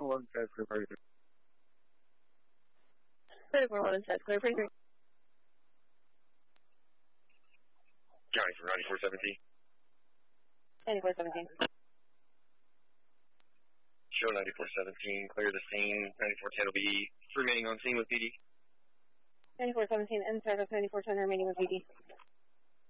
One set, clear for 34-1 set, clear for 3. County for 9417. 9417. Show 9417, clear the scene. 9410 will be remaining on scene with PD. 9417 in service, 9410 remaining with PD.